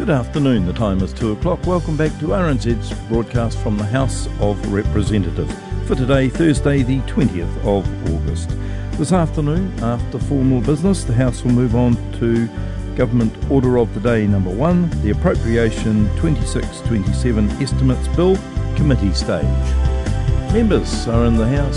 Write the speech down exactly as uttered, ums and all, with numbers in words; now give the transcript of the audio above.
Good afternoon, the time is two o'clock. Welcome back to R N Z's broadcast from the House of Representatives for today, Thursday the twentieth of August. This afternoon, after formal business, the House will move on to Government Order of the Day number one, the Appropriation twenty-six twenty-seven Estimates Bill, Committee stage. Members are in the House